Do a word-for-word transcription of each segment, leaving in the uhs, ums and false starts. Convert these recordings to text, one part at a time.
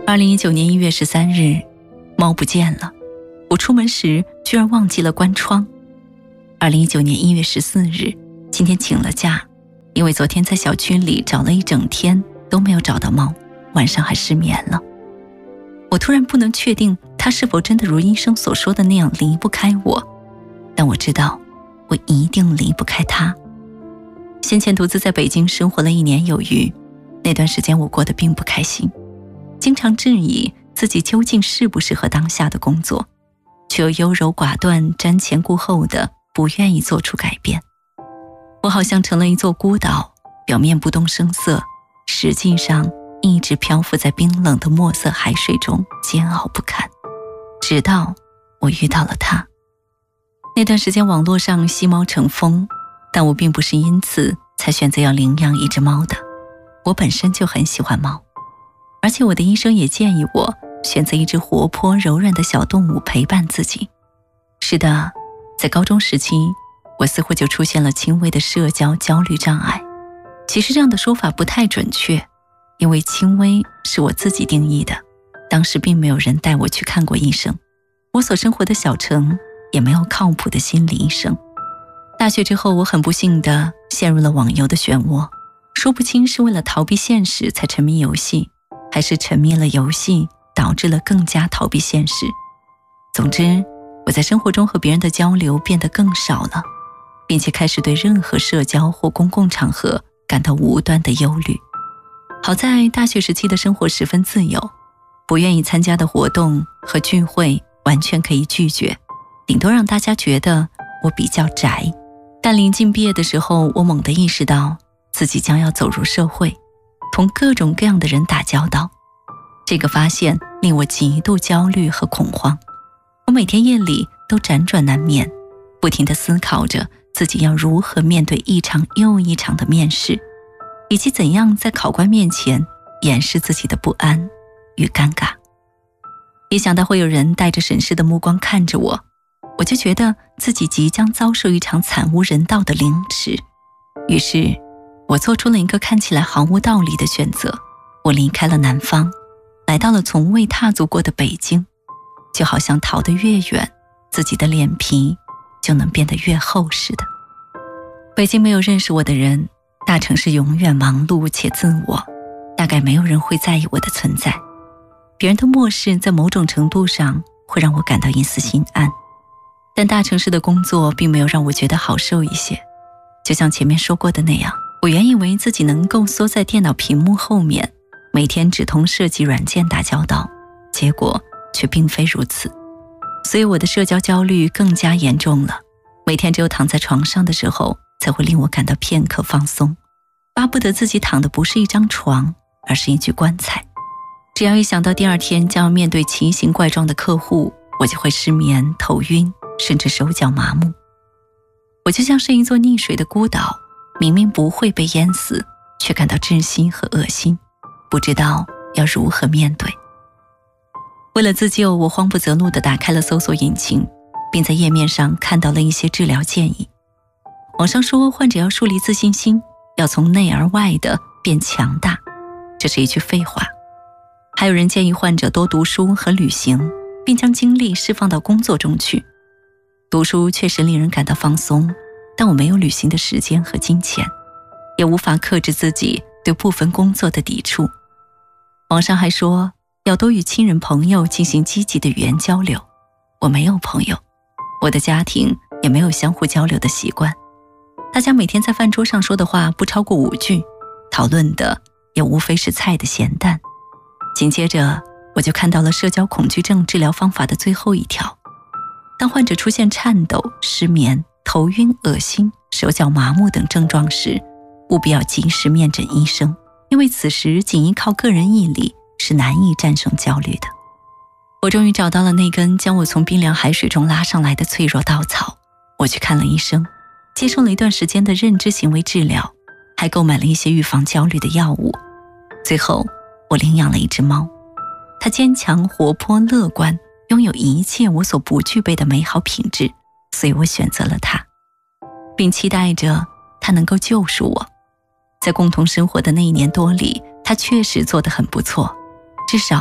二零一九年一月十三日，猫不见了，我出门时居然忘记了关窗。二零一九年一月十四日，今天请了假，因为昨天在小区里找了一整天都没有找到猫，晚上还失眠了。我突然不能确定它是否真的如医生所说的那样离不开我，但我知道我一定离不开它。先前独自在北京生活了一年有余，那段时间我过得并不开心，经常质疑自己究竟适不适合当下的工作，却又优柔寡断、瞻前顾后的不愿意做出改变。我好像成了一座孤岛，表面不动声色，实际上一直漂浮在冰冷的墨色海水中，煎熬不堪。直到我遇到了他。那段时间网络上吸猫成风，但我并不是因此才选择要领养一只猫的。我本身就很喜欢猫，而且我的医生也建议我选择一只活泼柔软的小动物陪伴自己。是的，在高中时期，我似乎就出现了轻微的社交焦虑障碍。其实这样的说法不太准确，因为轻微是我自己定义的，当时并没有人带我去看过医生，我所生活的小城也没有靠谱的心理医生。大学之后，我很不幸地陷入了网游的漩涡，说不清是为了逃避现实才沉迷游戏，还是沉迷了游戏导致了更加逃避现实。总之，我在生活中和别人的交流变得更少了，并且开始对任何社交或公共场合感到无端的忧虑。好在大学时期的生活十分自由，不愿意参加的活动和聚会完全可以拒绝，顶多让大家觉得我比较宅。但临近毕业的时候，我猛地意识到自己将要走入社会，同各种各样的人打交道。这个发现令我极度焦虑和恐慌，我每天夜里都辗转难眠，不停地思考着自己要如何面对一场又一场的面试，以及怎样在考官面前掩饰自己的不安与尴尬。一想到会有人带着审视的目光看着我，我就觉得自己即将遭受一场惨无人道的凌迟。于是我做出了一个看起来毫无道理的选择，我离开了南方，来到了从未踏足过的北京，就好像逃得越远，自己的脸皮就能变得越厚似的。北京没有认识我的人，大城市永远忙碌且自我，大概没有人会在意我的存在。别人的漠视在某种程度上会让我感到一丝心安，但大城市的工作并没有让我觉得好受一些。就像前面说过的那样，我原以为自己能够缩在电脑屏幕后面，每天只同设计软件打交道，结果却并非如此。所以我的社交焦虑更加严重了，每天只有躺在床上的时候才会令我感到片刻放松，巴不得自己躺的不是一张床，而是一具棺材。只要一想到第二天将要面对奇形怪状的客户，我就会失眠、头晕，甚至手脚麻木。我就像是一座溺水的孤岛，明明不会被淹死，却感到窒息和恶心，不知道要如何面对。为了自救，我慌不择路地打开了搜索引擎，并在页面上看到了一些治疗建议。网上说患者要树立自信心，要从内而外地变强大，这是一句废话。还有人建议患者多读书和旅行，并将精力释放到工作中去。读书确实令人感到放松，但我没有旅行的时间和金钱，也无法克制自己对部分工作的抵触。网上还说要多与亲人朋友进行积极的语言交流，我没有朋友，我的家庭也没有相互交流的习惯。大家每天在饭桌上说的话不超过五句，讨论的也无非是菜的咸淡。紧接着我就看到了社交恐惧症治疗方法的最后一条，当患者出现颤抖、失眠、头晕、恶心、手脚麻木等症状时，务必要及时面诊医生，因为此时仅依靠个人毅力是难以战胜焦虑的。我终于找到了那根将我从冰凉海水中拉上来的脆弱稻草，我去看了医生，接受了一段时间的认知行为治疗，还购买了一些预防焦虑的药物。最后我领养了一只猫，它坚强、活泼、乐观，拥有一切我所不具备的美好品质，所以我选择了它，并期待着它能够救赎我。在共同生活的那一年多里，它确实做得很不错，至少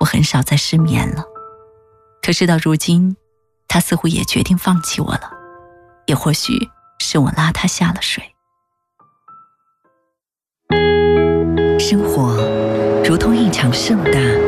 我很少再失眠了。可是到如今，他似乎也决定放弃我了，也或许是我拉他下了水。生活如同一场盛大